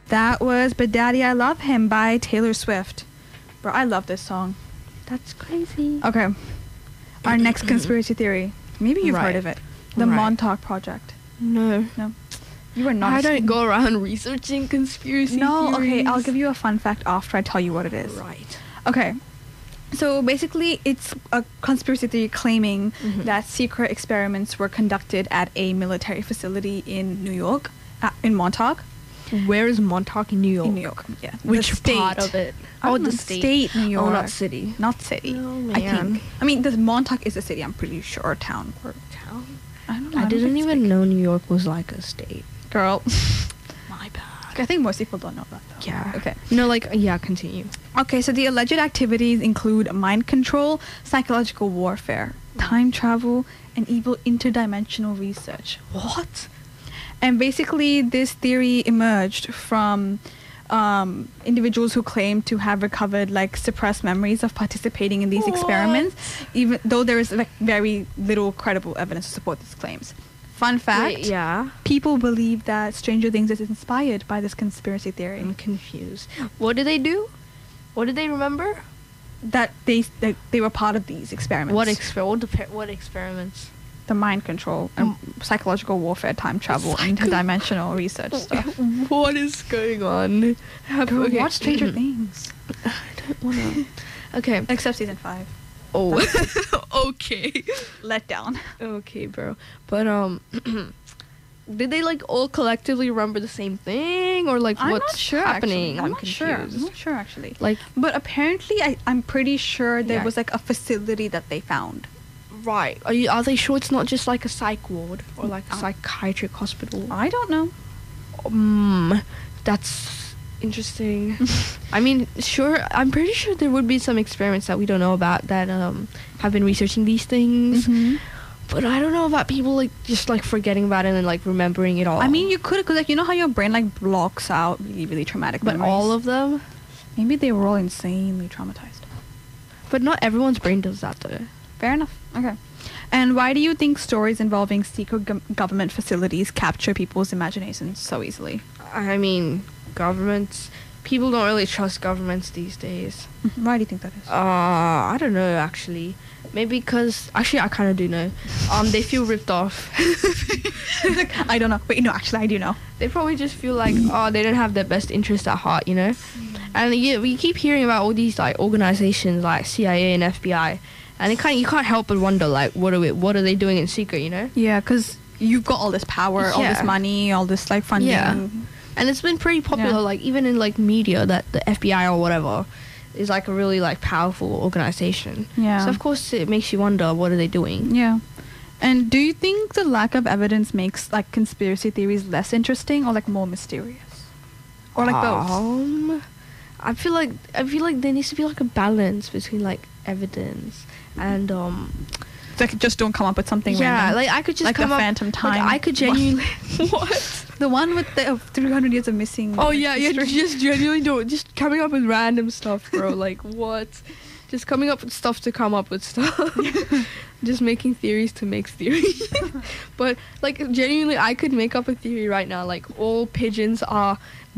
That was But Daddy I Love Him by Taylor Swift. Bro, I love this song. That's crazy. Okay. Our next conspiracy theory. Maybe you've heard Right. of it. The Right. Montauk Project. No. You are not. I don't go around researching conspiracy No, theories. okay, I'll give you a fun fact after I tell you what it is. Right. Okay. So basically, it's a conspiracy theory claiming that secret experiments were conducted at a military facility in New York, in Montauk. Where is Montauk in New York? In New York, yeah. Which The state. part of it? I don't the know, state. New York. Oh, not city. Not city. Oh, I man. think. I mean, the Montauk is a city, I'm pretty sure, or town. Or Town? I don't know. I don't didn't think it's even big. know New York was like a state. Girl. My bad. I think most people don't know that, though. Yeah. Okay. No, like, yeah, continue. Okay, so the alleged activities include mind control, psychological warfare, time travel, and evil interdimensional research. What? And basically, this theory emerged from individuals who claim to have recovered like suppressed memories of participating in these experiments, even though there is like very little credible evidence to support these claims. Fun fact: Wait, yeah. people believe that Stranger Things is inspired by this conspiracy theory. I'm confused. What did they do? What did they remember? That they were part of these experiments. What experiments? The mind control, and psychological warfare, time travel, interdimensional research stuff. What is going on? Girl, watch Stranger Things. I don't wanna. Okay. Except season 5. Oh. Okay. Let down. Okay, bro. But did they like all collectively remember the same thing, or like I'm what's not sure, happening? actually. I'm not confused. sure. I'm not sure actually. Like, But apparently, I'm pretty sure there Yeah. was like a facility that they found. right? Are they sure it's not just like a psych ward or like a psychiatric hospital? I don't know. That's interesting. I mean, sure. I'm pretty sure there would be some experiments that we don't know about that have been researching these things. But I don't know about people like just like forgetting about it and like remembering it all. I mean, you could, because like you know how your brain like blocks out really really traumatic but memories. all of them. Maybe they were all insanely traumatized. But not everyone's brain does that though. Fair enough. Okay. And why do you think stories involving secret government facilities capture people's imaginations so easily? I mean, governments. People don't really trust governments these days. Why do you think that is? I don't know actually. Maybe because actually I kind of do know. They feel ripped off. I don't know. Wait, no, actually I do know. They probably just feel like they don't have their best interest at heart, you know. And yeah, we keep hearing about all these like organizations like CIA and FBI, and you can't help but wonder like what are they doing in secret, you know? Yeah, because you've got all this power, all this Yeah. money, all this like funding. Yeah. And it's been pretty popular, Yeah. like even in like media, that the FBI or whatever is like a really like powerful organization. Yeah. So of course it makes you wonder what are they doing. Yeah. And do you think the lack of evidence makes like conspiracy theories less interesting or like more mysterious? Or like both? I feel like there needs to be like a balance between like evidence and It's like just don't come up with something random. like I could just Like come the up Phantom Time. Like I could genuinely what? The one with the 300 years of missing. Oh like, yeah, history. just genuinely don't just coming up with random stuff, bro. Like what? Just coming up with stuff to come up with stuff. Just making theories to make theories. But like genuinely, I could make up a theory right now. Like all pigeons are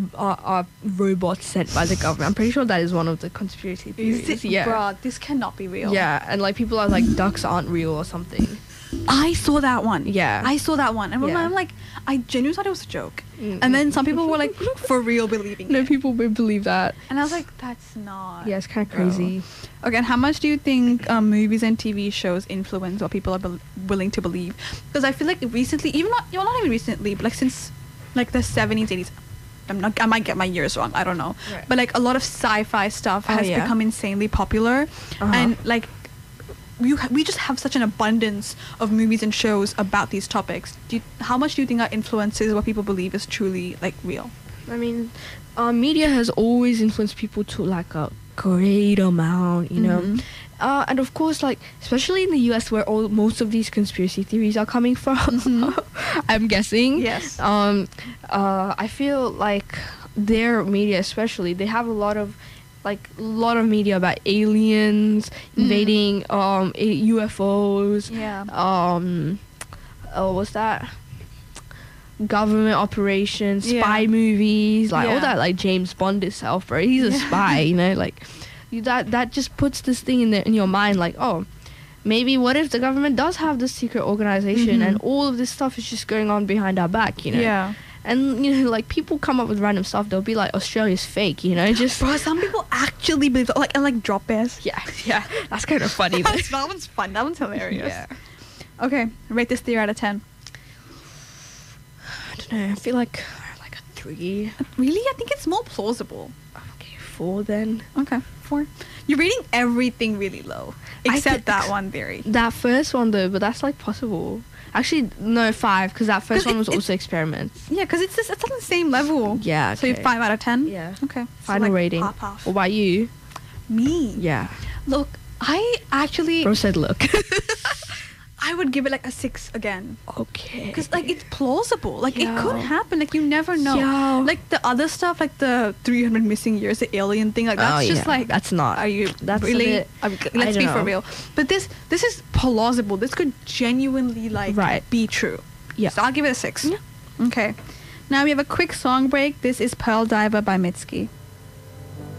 robots sent by the government. I'm pretty sure that is one of the conspiracy theories. Is it? Yeah. Bruh, this cannot be real. Yeah, and like people are like ducks aren't real or something. I saw that one. Yeah. I saw that one. And Yeah. I'm like, I genuinely thought it was a joke. Mm. And then some people were like, for real believing No, it. people would believe that. And I was like, that's not. Yeah, it's kind of bro. crazy. Okay, and how much do you think movies and TV shows influence what people are willing to believe? Because I feel like recently, not even recently, but like since like the 70s, 80s, I might get my years wrong, I don't know. Right. But like a lot of sci-fi stuff Oh, has yeah. become insanely popular. Uh-huh. And like we just have such an abundance of movies and shows about these topics. How much do you think that influences what people believe is truly like real? I mean, media has always influenced people to like a great amount, you know. Mhm. And of course, like especially in the US, where most of these conspiracy theories are coming from, I'm guessing. Yes. I feel like their media, especially, they have a lot of media about aliens invading, UFOs. Yeah. What's that? government operations, Yeah. spy movies, like all Yeah. that, like James Bond itself, bro. He's a spy, you know, like that just puts this thing in your mind, like, oh, maybe what if the government does have this secret organization and all of this stuff is just going on behind our back, you know? Yeah. And, you know, like, people come up with random stuff. They'll be like, Australia's fake, you know? Just, Bro, some people actually believe that, and drop bears. yeah. That's kind of funny. though. That one's fun. That one's hilarious. Yeah. Okay, rate this theory out of 10. I don't know. I feel like a 3. Really? I think it's more plausible. Okay, 4 then. Okay, 4. You're rating everything really low, I except think- that one theory. That first one, though, but that's, like, possible. Actually, no, 5, because that first 'Cause one was it's- also experiments. Yeah, because it's on the same level. Yeah, So you're okay. 5 out of 10? Yeah. Okay. So, Final rating. half. What about you? Me? Yeah. Look, I actually... Bro said look. I would give it like a 6 again. Okay. Because it's plausible. It Yeah. could happen. You never know. Yeah. Like the other stuff, like the 300 missing years, the alien thing, that's just that's not. are you That's a really? bit- I Let's don't be for know. real. But this is plausible. This could genuinely Right. be true. Yeah. So I'll give it a 6. Yeah. Okay. Now we have a quick song break. This is Pearl Diver by Mitski.